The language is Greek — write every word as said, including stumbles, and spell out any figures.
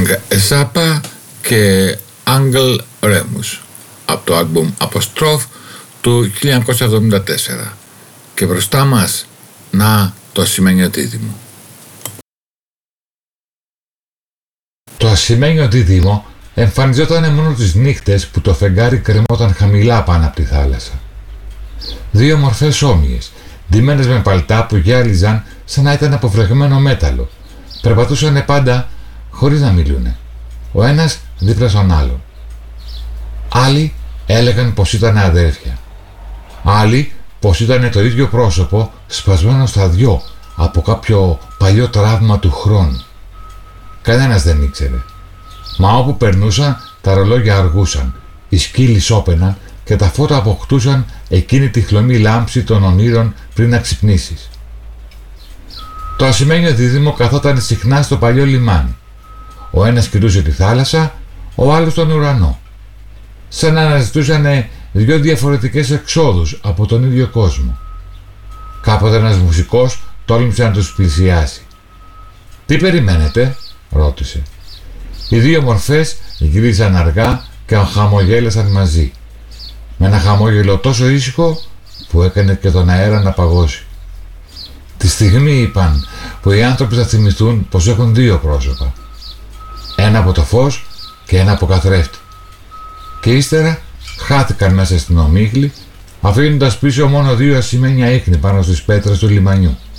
Ζάπα και Άγγελ Ρέμους από το άλμπουμ Αποστρόφ του χίλια εννιακόσια εβδομήντα τέσσερα. Και μπροστά μας, να, το ασημένιο δίδυμο. Το ασημένιο δίδυμο εμφανιζόταν μόνο τις νύχτες που το φεγγάρι κρεμόταν χαμηλά πάνω από τη θάλασσα. Δύο μορφές όμοιες, ντυμένες με παλτά που γυάλιζαν σαν να ήταν αποφρεγμένο μέταλλο, περπατούσαν πάντα χωρίς να μιλούνε, ο ένας δίπλα στον άλλον. Άλλοι έλεγαν πως ήταν αδέρφια. Άλλοι πως ήταν το ίδιο πρόσωπο σπασμένο στα δυο από κάποιο παλιό τραύμα του χρόνου. Κανένας δεν ήξερε. Μα όπου περνούσαν τα ρολόγια αργούσαν, οι σκύλοι σώπαιναν και τα φώτα αποκτούσαν εκείνη τη χλωμή λάμψη των ονείρων πριν να ξυπνήσεις. Το ασημένιο δίδυμο καθόταν συχνά στο παλιό λιμάνι. Ο ένας κοιτούσε τη θάλασσα, ο άλλος τον ουρανό. Σαν να αναζητούσαν δυο διαφορετικές εξόδους από τον ίδιο κόσμο. Κάποτε ένας μουσικός τόλμησε να τους πλησιάσει. «Τι περιμένετε?» ρώτησε. Οι δύο μορφές γύρισαν αργά και χαμογέλασαν μαζί, με ένα χαμόγελο τόσο ήσυχο που έκανε και τον αέρα να παγώσει. Τη στιγμή είπαν που οι άνθρωποι θα θυμηθούν πως έχουν δύο πρόσωπα, ένα από το φως και ένα από καθρέφτη, και ύστερα χάθηκαν μέσα στην ομίχλη, αφήνοντας πίσω μόνο δύο ασημένια ίχνη πάνω στις πέτρες του λιμανιού.